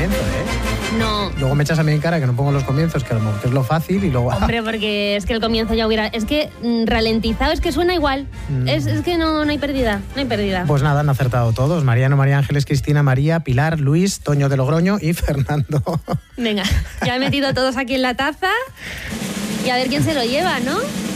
comienzo, ¿eh? No. Luego me echas a mí en cara que no pongo los comienzos, que a lo mejor es lo fácil y luego... Hombre, porque es que el comienzo ya hubiera... Es que ralentizado, es que suena igual. Es que no hay pérdida, no hay pérdida. Pues nada, han acertado todos. Mariano, María Ángeles, Cristina, María, Pilar, Luis, Toño de Logroño y Fernando. Venga, ya he metido todos aquí en la taza y a ver quién se lo lleva, ¿no?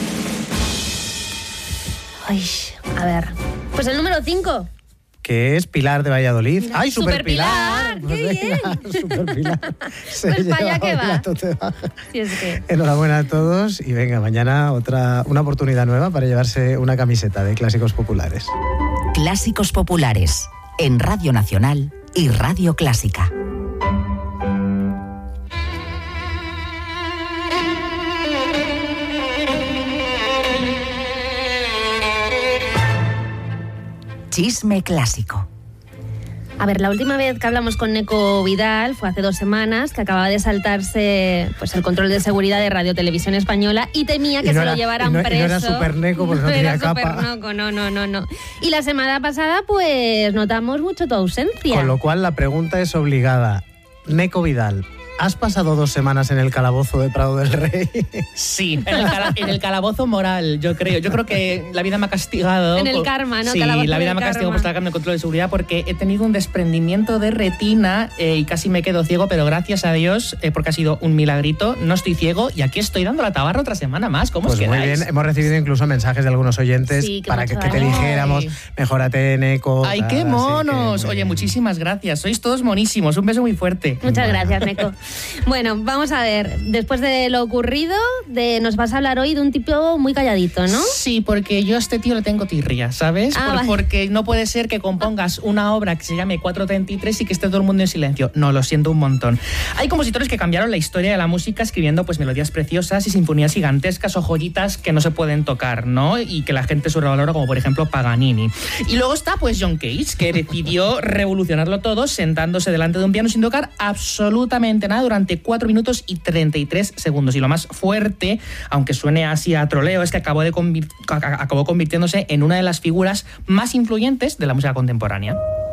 Ay, a ver. Pues el número 5. Que es Pilar de Valladolid. Mira, ¡ay, Super Pilar! Pilar, ¡qué bien! Super Pilar. Pues para allá que va. Sí, es que... Enhorabuena a todos y venga, mañana una oportunidad nueva para llevarse una camiseta de Clásicos Populares. Clásicos Populares, en Radio Nacional y Radio Clásica. Chisme clásico. A ver, la última vez que hablamos con Neco Vidal fue hace 2 semanas, que acababa de saltarse pues el control de seguridad de Radio Televisión Española y temía que se lo llevaran preso. Y no era Super Neco porque no tenía capa. Super Neco, no. Y la semana pasada pues notamos mucho tu ausencia. Con lo cual la pregunta es obligada. Neco Vidal, ¿has pasado 2 semanas en el calabozo de Prado del Rey? Sí, en el calabozo moral, yo creo. Yo creo que la vida me ha castigado. En el karma, ¿no? Sí, calabozo la vida me ha castigado por estar en el control de seguridad porque he tenido un desprendimiento de retina y casi me quedo ciego, pero gracias a Dios, porque ha sido un milagrito, no estoy ciego y aquí estoy dando la tabarra otra semana más. ¿Cómo os quedáis? Muy bien, hemos recibido incluso mensajes de algunos oyentes para que te dijéramos, mejórate, Neco. ¡Ay, qué monos! Oye, muchísimas gracias. Sois todos monísimos. Un beso muy fuerte. Muchas gracias, Neco. Bueno, vamos a ver, después de lo ocurrido, nos vas a hablar hoy de un tipo muy calladito, ¿no? Sí, porque yo a este tío le tengo tirria, ¿sabes? Vale. Porque no puede ser que compongas una obra que se llame 4:33 y que esté todo el mundo en silencio. No, lo siento un montón. Hay compositores que cambiaron la historia de la música escribiendo pues melodías preciosas y sinfonías gigantescas o joyitas que no se pueden tocar, ¿no? Y que la gente sobrevalora, como por ejemplo Paganini. Y luego está pues John Cage, que decidió revolucionarlo todo sentándose delante de un piano sin tocar absolutamente nada durante 4 minutos y 33 segundos. Y lo más fuerte, aunque suene así a troleo, es que acabó convirtiéndose en una de las figuras más influyentes de la música contemporánea.